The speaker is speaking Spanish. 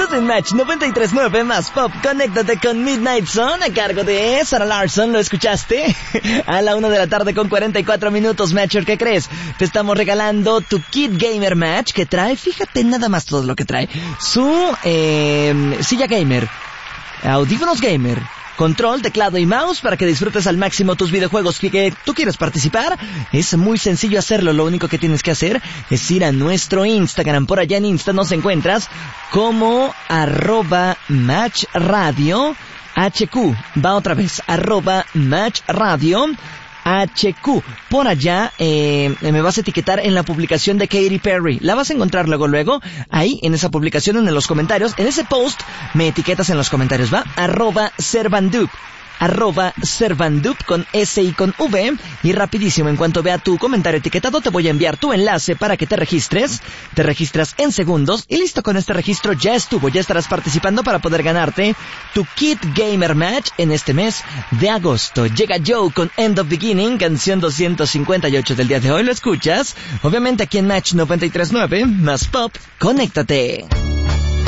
Estás en Match 93.9 más Pop. Conéctate con Midnight Sun a cargo de Sarah Larson. ¿Lo escuchaste? A la 1 de la tarde con 44 minutos, Matcher. ¿Qué crees? Te estamos regalando tu Kit Gamer Match que trae, fíjate nada más todo lo que trae. Su silla gamer, audífonos gamer, control, teclado y mouse para que disfrutes al máximo tus videojuegos que tú quieres participar. Es muy sencillo hacerlo. Lo único que tienes que hacer es ir a nuestro Instagram. Por allá en Insta nos encuentras como @matchradio HQ. Va otra vez, @matchradio HQ. Por allá me vas a etiquetar en la publicación de Katy Perry. La vas a encontrar luego, ahí en esa publicación, en los comentarios, en ese post, me etiquetas en los comentarios, ¿va? @Servandup con S y con V. Y rapidísimo, en cuanto vea tu comentario etiquetado, te voy a enviar tu enlace para que te registres. Te registras en segundos y listo, con este registro ya estuvo. Ya estarás participando para poder ganarte tu Kit Gamer Match en este mes de agosto. Llega Joe con End of Beginning, canción 258 del día de hoy. ¿Lo escuchas? Obviamente aquí en Match 93.9 más Pop. Conéctate.